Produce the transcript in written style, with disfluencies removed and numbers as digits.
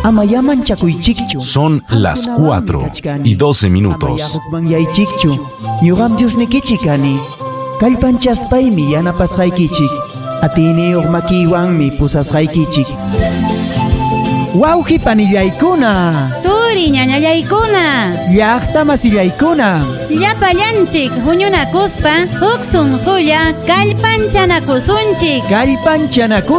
Amayaman chakuychikchu. Son las 4:12. Ñuqam Diosnikichikani. Kallpanchaspaymi yanapasqaykichik. Atiniyuq makiwanmi pusasqaykichik. Wawqi panillaykuna. Turi ñañallaykuna. Llaqta masillaykuna. Llapallanchik huñunakuspa huk sunqulla kallpanchanakusunchik. Kallpanchanakusunchik.